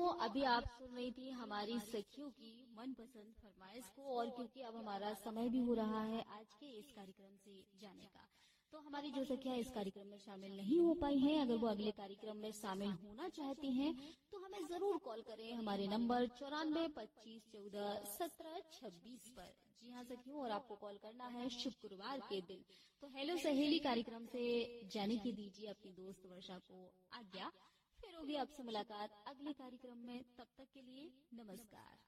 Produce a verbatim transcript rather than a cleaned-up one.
अभी आप सुन रही थी हमारी सखियों की मनपसंद फरमाइश को, और क्योंकि अब हमारा समय भी हो रहा है आज के इस कार्यक्रम से जाने का, तो हमारी जो सखियां इस कार्यक्रम में शामिल नहीं हो पाई हैं, अगर वो अगले कार्यक्रम में शामिल होना चाहती हैं तो हमें जरूर कॉल करें हमारे नंबर चौरानवे पच्चीस चौदह सत्रह छब्बीस पर। जी हाँ सखियों, और आपको कॉल करना है शुक्रवार के दिन। तो हेलो सहेली कार्यक्रम से जाने की दीजिए अपनी दोस्त वर्षा को आज्ञा। फिर होगी आपसे मुलाकात अगले कार्यक्रम में, तब तक के लिए नमस्कार।